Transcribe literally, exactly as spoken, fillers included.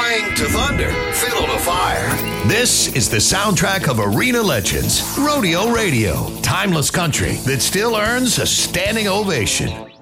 Twang to thunder, fiddle to fire. This is the soundtrack of arena legends, Rodeo Radio. Timeless country that still earns a standing ovation.